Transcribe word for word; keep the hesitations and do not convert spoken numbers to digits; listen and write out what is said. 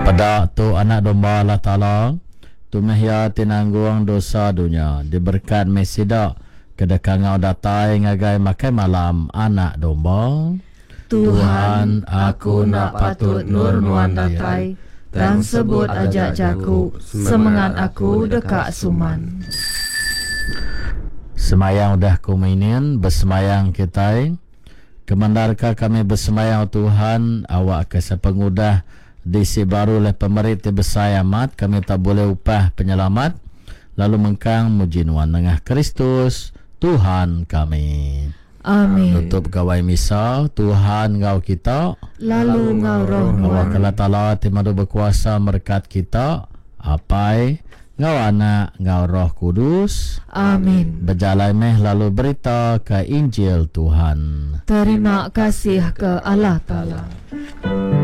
Pada tu anak domba Allah Ta'ala, tu mehya tinanggung dosa dunia, diberkat mesida kedekangau datai ngagai makai malam anak domba. Tuhan, aku nak patut nur nuan datai, dan sebut ajak jaku, semangat aku dekat suman. Semayang udah kuminin, bersemayang kita. Kemandarkah kami bersemayang Tuhan, awak kesepengudah disi baru oleh pemerintah bersayamat, kami tak boleh upah penyelamat, lalu mengkang muji nuan tengah Kristus, Tuhan kami. Amin. Nutup gawai misa, Tuhan ngau kita, lalu ngau roh awak nuan. Allah Ta'ala timadu berkuasa merkat kita, apai ngau anak ngau roh kudus. Amin. Berjalan meh lalu berita ke Injil Tuhan. Terima kasih ke Allah Ta'ala.